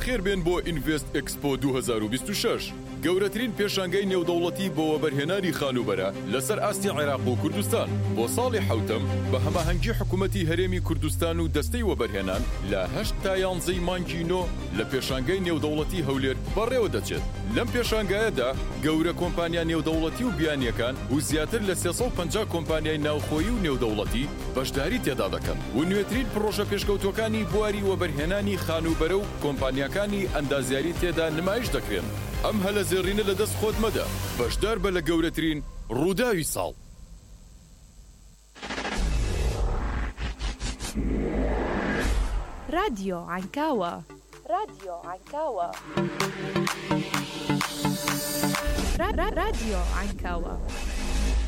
بەخێربێن بۆ ئینڤست ئێکسپۆ 2026 گەورەترین پێشانگەی نێودەوڵەتی بۆ وەبەرهێنانی خانوبەرە لەسەر ئاستی عێراق و کوردستان بۆ ساڵی حوتەم بە هەماهەنگی حکوومەتی هەرێمی کوردستان و دەستەی وەبەرهێنان لە 8 تا 11 مانگی نۆ لە پێشانگەی نێودەوڵەتی هەولێر بەڕێوە دەچێت. لەم پێشانگایەدا گەورە کۆمپانیا نێودەوڵەتی و بیانیەکان و زیاتر لە 350 کۆمپانیای ناوخۆیی و نێودەوڵەتی بەشداری تێدا دەکەن و نوێترین پرۆژە پێشکەوتوەکانی بواری وەبەرهێنانی خانوبەرە و کۆمپانیەکانی ئەندازیاری تێدا نمایش دەکرێن. ئەم هەلە زێڕینە لە دەست خۆت مەدە، بەشدار بە لە گەورەترین ڕووداوی ساڵ. رادیۆ عنکاوە. رادیۆ عنکاوە. رادیۆ عنکاوە.